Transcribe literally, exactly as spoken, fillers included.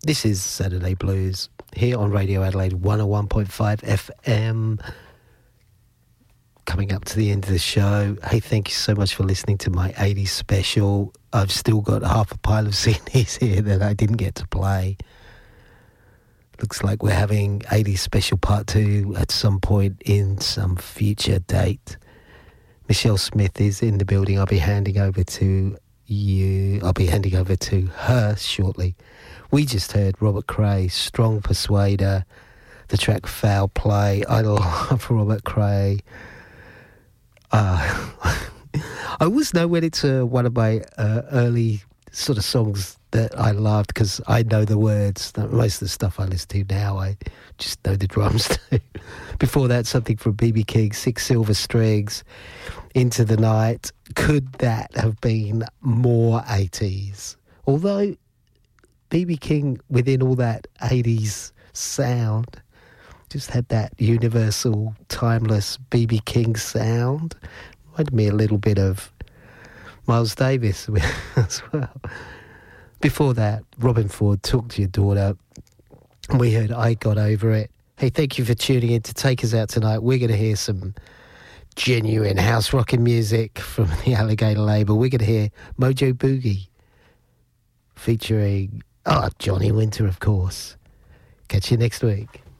This is Saturday Blues here on Radio Adelaide one oh one point five F M. Coming up to the end of the show. Hey, thank you so much for listening to my eighties special. I've still got half a pile of C Ds here that I didn't get to play. Looks like we're having eighties special part two at some point in some future date. Michelle Smith is in the building. I'll be handing over to you. I'll be handing over to her shortly. We just heard Robert Cray, Strong Persuader, the track Foul Play. I love Robert Cray. Uh, I always know when it's uh, one of my uh, early sort of songs that I loved because I know the words. Most of the stuff I listen to now, I just know the drums too. Before that, something from B B King, Six Silver Strings, Into the Night. Could that have been more eighties? Although B B King, within all that eighties sound, just had that universal, timeless B B King sound. Reminded me a little bit of Miles Davis as well. Before that, Robin Ford, Talk to Your Daughter. We heard I Got Over It. Hey, thank you for tuning in to take us out tonight. We're going to hear some genuine house rocking music from the Alligator label. We're going to hear Mojo Boogie featuring, oh, Johnny Winter, of course. Catch you next week.